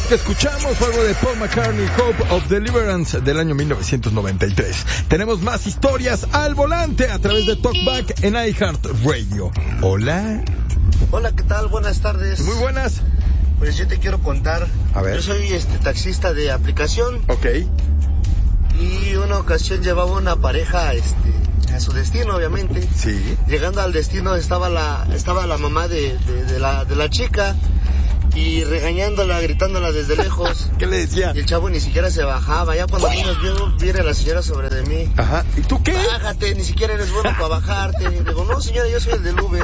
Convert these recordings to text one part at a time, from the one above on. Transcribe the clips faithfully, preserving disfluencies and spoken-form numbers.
que escuchamos fue algo de Paul McCartney, Hope of Deliverance, del año mil novecientos noventa y tres. Tenemos más historias al volante a través de Talkback en iHeartRadio. Hola. Hola, ¿qué tal? Buenas tardes. Muy buenas. Pues yo te quiero contar. A ver. Yo soy este taxista de aplicación. Ok. Y una ocasión llevaba una pareja este, a su destino, obviamente. Sí. Llegando al destino estaba la estaba la mamá de, de, de, la, de la chica y regañándola, gritándola desde lejos. ¿Qué le decía? Y el chavo ni siquiera se bajaba. Ya cuando menos vio, viene la señora sobre de mí. Ajá. ¿Y tú qué? Bájate, ni siquiera eres bueno para bajarte. Digo, no señora, yo soy el del Uber.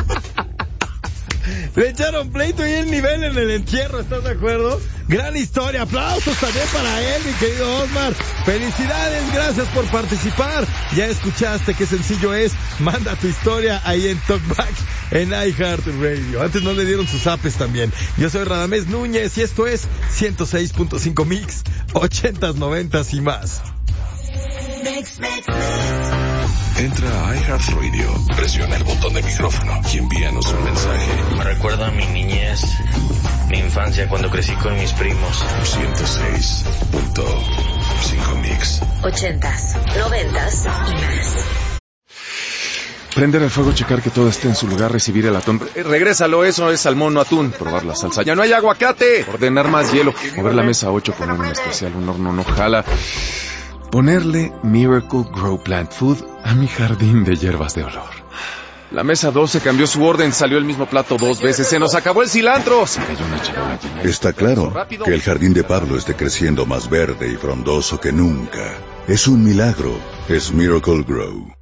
Le echaron pleito y el nivel en el entierro, ¿estás de acuerdo? Gran historia, aplausos también para él, mi querido Osmar. Felicidades, gracias por participar. Ya escuchaste qué sencillo es. Manda tu historia ahí en Talkback en iHeartRadio. Antes no le dieron sus apes también. Yo soy Radamés Núñez y esto es ciento seis punto cinco Mix, ochentas, noventas y más. Mix, mix. Entra a iHeartRadio, presiona el botón de micrófono y envíanos un mensaje. Me recuerda a mi niñez, mi infancia cuando crecí con mis primos. ciento seis punto cinco Mix. Ochentas, noventas y más. Prender el fuego, checar que todo esté en su lugar, recibir el atún. Eh, regrésalo, eso es salmón, no atún. Probar la salsa. ¡Ya no hay aguacate! Ordenar más hielo. Mover la mesa ocho, poner un especial, un horno no jala. Ponerle Miracle Grow Plant Food a mi jardín de hierbas de olor. La mesa doce cambió su orden, salió el mismo plato dos veces, se nos acabó el cilantro. Se cayó una charola llena. Está claro que el jardín de Pablo esté creciendo más verde y frondoso que nunca. Es un milagro, es Miracle Grow.